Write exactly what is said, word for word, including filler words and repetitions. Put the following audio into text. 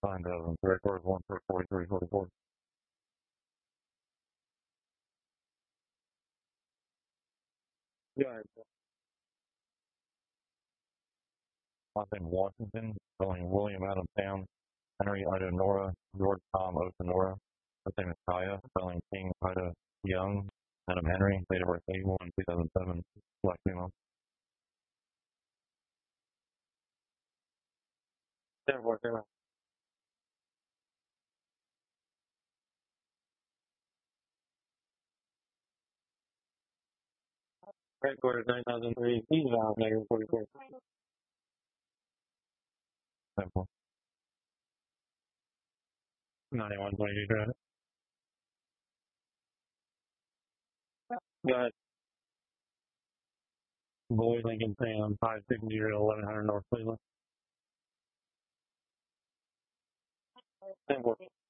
Find out. Three quarters, one for forty-three, forty-four. Yeah. I think Washington, calling William Adam Tam, Henry Ida Nora, George Tom Osanora. I think it's Kaya, spelling King Ida Young, Adam Henry, date of birth eighty-one, two thousand seven, black female. Yeah, boy, yeah. Headquarters nine thousand three, he's now negative forty-four. Simple. ninety-one, twenty-two, drive. Go ahead. Boyd Lincoln Sam, five sixty eleven hundred North Cleveland. Simple.